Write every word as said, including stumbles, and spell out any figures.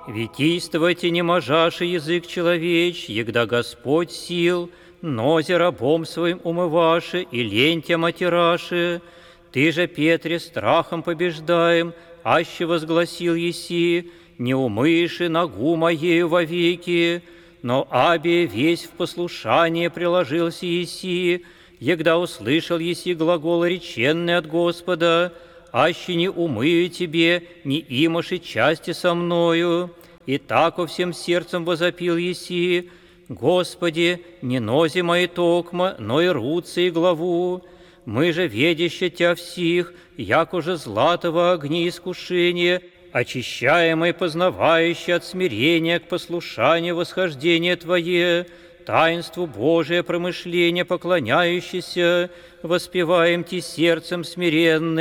Витийствовайте не можаши язык человеч, егда Господь сил, нозе рабом своим умываши и лентя матераши. Ты же, Петре, страхом побеждаем, аще возгласил еси, не умыши ногу моею вовеки, но абе весь в послушание приложился еси, егда услышал еси глагол реченный от Господа, аще не умыю тебе, не имаши части со мною. И тако всем сердцем возопил еси: Господи, не нози мои токма, но и руцы и главу. Мы же, ведяще Тя всех, як уже златого огни искушения, очищаемое и познавающее от смирения к послушанию восхождение Твое, таинству Божие промышления поклоняющееся, воспеваем Ти сердцем смиренным.